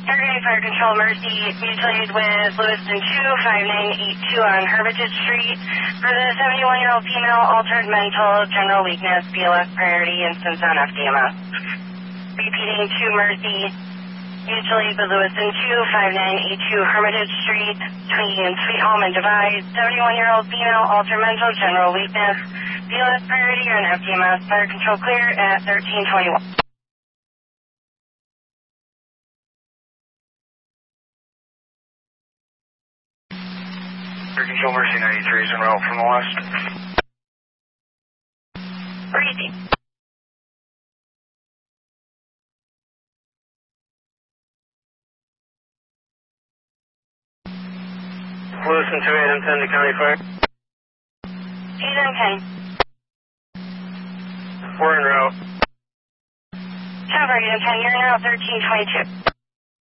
Targeting Fire Control Mercy, mutual aid with Lewiston 25982 on Hermitage Street. For the 71-year-old female, altered mental, general weakness, BLS priority, instance on FDMS. Repeating 2 Mercy, mutual aid with Lewiston 25982 Hermitage Street, between Sweet Home and Divide. 71-year-old female, altered mental, general weakness, BLS priority on FDMS. Fire Control clear at 1321. Fire Control Mercy 93 is en route from the west. Breezy. Lewiston 28 and 10 to County Fire. 8 and 10. We're en route. 10 for 8 and 10, you're now 1322.